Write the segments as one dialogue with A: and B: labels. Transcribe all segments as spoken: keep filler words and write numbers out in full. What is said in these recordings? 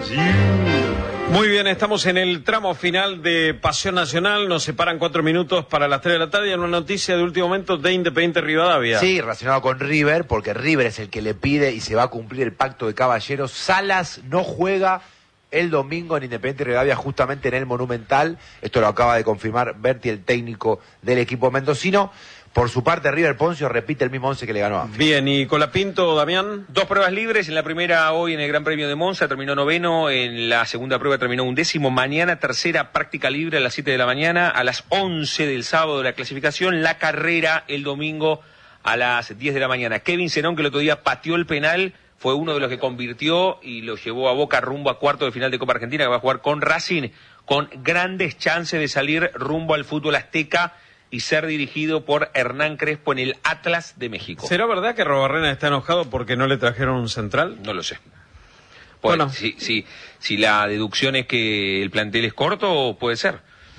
A: Muy bien, estamos en el tramo final de Pasión Nacional. Nos separan cuatro minutos para las tres de la tarde. Y en una noticia de último momento de Independiente Rivadavia.
B: Sí, relacionado con River, porque River es el que le pide y se va a cumplir el pacto de caballeros. Salas no juega el domingo en Independiente Rivadavia, justamente en el Monumental. Esto lo acaba de confirmar Berti, el técnico del equipo mendocino. Por su parte, River Poncio repite el mismo once que le ganó a África.
A: Bien, y Colapinto, Damián.
C: Dos pruebas libres, en la primera hoy en el Gran Premio de Monza terminó noveno, en la segunda prueba terminó undécimo, mañana tercera práctica libre a las siete de la mañana, a las once del sábado de la clasificación, la carrera el domingo a las diez de la mañana. Kevin Zenón, que el otro día pateó el penal, fue uno de los que convirtió y lo llevó a Boca rumbo a cuarto de final de Copa Argentina, que va a jugar con Racing, con grandes chances de salir rumbo al fútbol azteca y ser dirigido por Hernán Crespo en el Atlas de México.
A: ¿Será verdad que Robarrena está enojado porque no le trajeron un central?
C: No lo sé. Pues, bueno, si, si, si la deducción es que el plantel es corto, puede ser.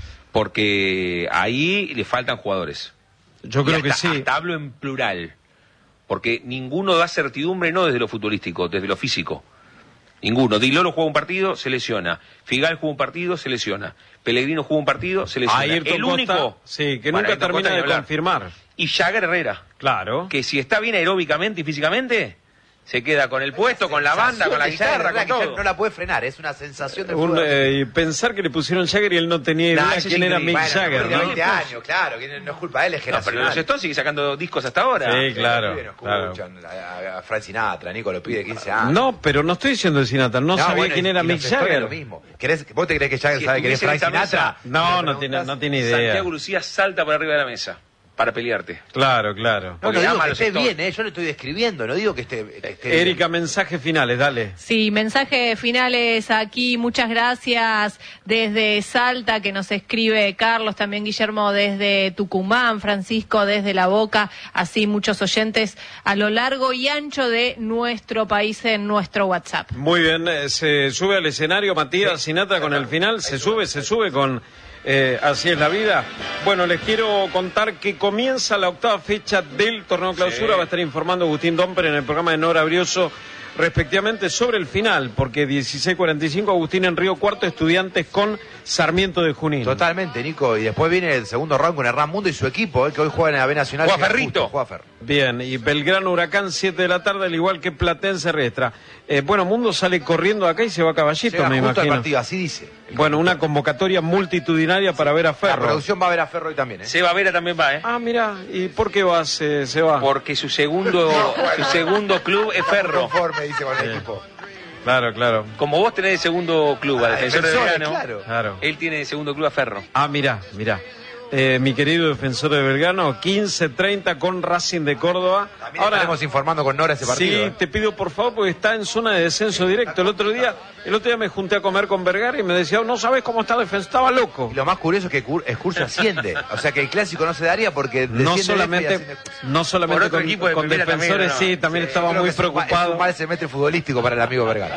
C: Porque ahí le faltan jugadores.
A: Yo creo
C: hasta,
A: que sí.
C: Hasta hablo en plural. Porque ninguno da certidumbre, no desde lo futbolístico, desde lo físico. Ninguno. Di Loro juega un partido, se lesiona. Figal juega un partido, se lesiona. Pellegrino juega un partido, se lesiona.
A: Ayrton
C: el
A: Costa,
C: único...
A: sí, que
C: bueno,
A: nunca termina de confirmar.
C: Y Jagger Herrera.
A: Claro.
C: Que si está bien aeróbicamente y físicamente, se queda con el puesto, con la banda, con la guitarra, con todo.
B: No la puede frenar, es una sensación de
A: Un,
B: fútbol.
A: eh, y pensar que le pusieron Jagger y él no tenía idea
C: Nah,
A: quién era Mick
B: bueno,
A: Jagger,
B: de
A: ¿no?
B: veinte años, claro, que no es culpa de él, es
C: No, pero
B: generacional.
C: los Stones sigue sacando discos hasta ahora.
A: Sí, claro.
B: Los
A: claro.
B: escuchan, a, a Frank Sinatra, Nico lo pide quince años.
A: No, pero no estoy diciendo de Sinatra, no, no sabía
B: bueno,
A: quién era
B: y
A: Mick
B: los Stones
A: Jagger.
B: Lo mismo. ¿Querés, ¿Vos te crees que Jagger
C: Si
B: sabe quién es Frank
C: estuviese en esa
B: Sinatra?
C: mesa,
A: No, no tiene, no tiene idea.
C: Santiago Lucía salta por arriba de la mesa para pelearte.
A: Claro, claro.
B: No,
C: Porque
B: no digo
C: ama
B: que
C: a los
B: esté
C: Stones.
B: bien, ¿eh? Yo lo estoy describiendo, no digo que esté, que esté
A: Erika, mensajes finales, dale.
D: Sí, mensajes finales aquí. Muchas gracias desde Salta, que nos escribe Carlos, también Guillermo desde Tucumán, Francisco desde La Boca, así muchos oyentes a lo largo y ancho de nuestro país en nuestro WhatsApp.
A: Muy bien, eh, se sube al escenario Matías Sinatra con el final, se sube, se sube con... Eh, así es la vida. Bueno, les quiero contar que comienza la octava fecha del torneo clausura. Sí. Va a estar informando Agustín Domper en el programa de Nora Brioso, respectivamente sobre el final, porque dieciséis cuarenta y cinco Agustín en Río Cuarto, Estudiantes con Sarmiento de Junín.
B: Totalmente, Nico, y después viene el segundo round con Hernán Mundo y su equipo, eh, que hoy juega en la B Nacional.
C: Juega Ferrito.
B: Juega Fer.
A: Bien, y Belgrano Huracán, siete de la tarde, al igual que Platense Riestra. Eh, bueno, Mundo sale corriendo acá y se va a Caballito,
B: Llega
A: me
B: justo
A: imagino.
B: al partido, así dice.
A: Bueno, una convocatoria multitudinaria para ver a Ferro.
B: La producción va a ver a Ferro hoy también, ¿eh?
C: Seba Vera también va, ¿eh?
A: Ah, mira, ¿y por qué vas, eh, se va?
C: Porque su segundo, su segundo club es Ferro.
B: Conforme, dice con el equipo.
A: Claro, claro.
C: Como vos tenés de segundo club a
B: Ah,
C: Defensor de
B: Defensores,
C: Belgrano,
B: claro.
A: Claro.
C: él tiene de segundo club a Ferro.
A: Ah, mira, mira. Eh, mi querido Defensor de Belgrano, quince treinta con Racing de Córdoba.
B: También Ahora estaremos informando con Nora ese partido.
A: Sí,
B: ¿eh?
A: te pido por favor, porque está en zona de descenso directo. El otro día, el otro día me junté a comer con Vergara y me decía, oh, no sabes cómo está el Defensor, estaba loco.
B: Y lo más curioso es que Escurso asciende. O sea que el clásico no se daría porque
A: No solamente,
B: F y
A: no solamente
C: Por otro
A: con,
C: equipo de
A: con
C: primera
A: defensores,
C: también, ¿no?
A: sí, también
B: Sí,
A: estaba
B: yo creo
A: muy
B: que es un ma-
A: preocupado.
B: Es un mal semestre futbolístico para el amigo Vergara.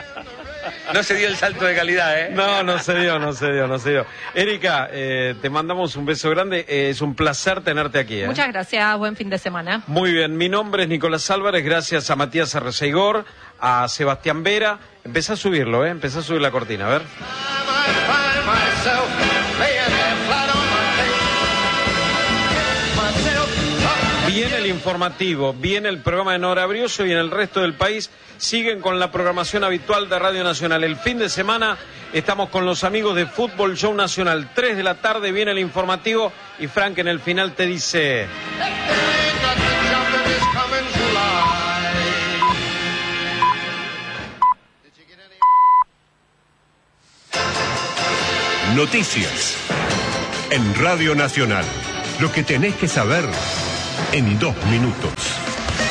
C: No se dio el salto de calidad, ¿eh?
A: No, no se dio, no se dio, no se dio. Erika, eh, te mandamos un beso grande. Eh, es un placer tenerte aquí. ¿eh?
D: Muchas gracias, buen fin de semana.
A: Muy bien, mi nombre es Nicolás Álvarez, gracias a Matías Arreceigor, a Sebastián Vera. Empezá a subirlo, ¿eh? Empezá a subir la cortina, a ver. Viene el informativo, viene el programa de Nora Brioso y en el resto del país siguen con la programación habitual de Radio Nacional. El fin de semana estamos con los amigos de Fútbol Show Nacional. tres de la tarde viene el informativo y Frank en el final te dice...
E: Noticias en Radio Nacional. Lo que tenés que saber en dos minutos.